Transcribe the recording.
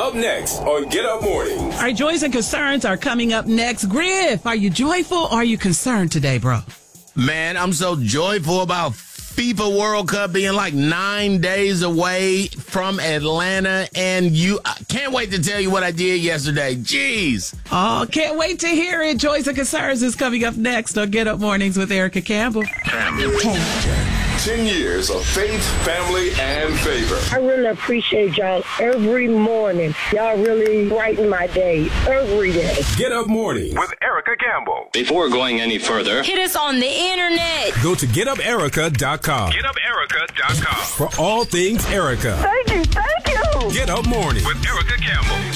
Up next on Get Up Mornings. Our joys and concerns are coming up next. Griff, are you joyful or are you concerned today, bro? Man, I'm so joyful about FIFA World Cup being like 9 days away from Atlanta, and I can't wait to tell you what I did yesterday. Jeez. Oh, can't wait to hear it. Joys and Concerns is coming up next on Get Up Mornings with Erica Campbell. 10 years of faith, family, and favor. I really appreciate y'all every morning. Y'all really brighten my day every day. Get Up Mornings with Erica Campbell. Before going any further, hit us on the internet. Go to GetUpErica.com. GetUpErica.com for all things Erica. Thank you. Get Up Mornings with Erica Campbell.